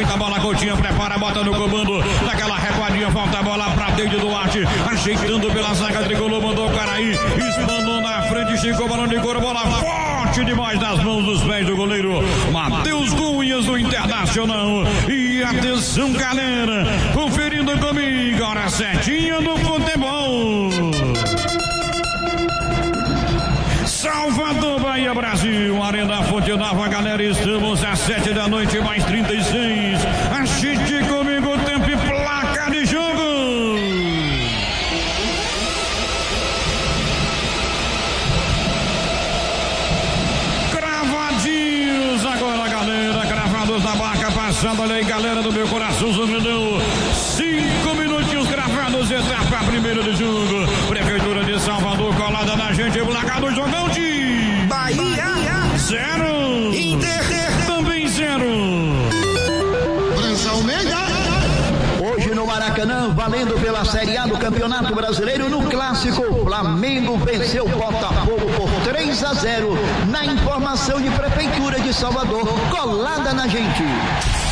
com a bola, Coutinho prepara, bota no comando, naquela recuadinha, falta a bola pra Deide Duarte, ajeitando pela zaga tricolor, mandou o cara aí, espanou na frente, esticou o balão de couro, bola forte demais nas mãos dos pés do goleiro Matheus Cunhas do Internacional. E atenção, galera, conferindo comigo, hora certinha do futebol. Salvador, Bahia, Brasil, Arena Fonte Nova, galera, estamos às 7 da noite, mais 36. Assiste comigo, tempo e placa de jogo. Cravadinhos agora, galera, cravados na barca, passando, olha aí, galera do meu coração, sofredão. 5 minutinhos cravados, etapa primeira de jogo. Prefeitura de Salvador, colada na gente, placa do jogão de Bahia 0, Inter também 0. França Almeida. Hoje no Maracanã, valendo pela Série A do Campeonato Brasileiro, no Clássico, Flamengo venceu o Botafogo por 3-0. Na informação de Prefeitura de Salvador, colada na gente.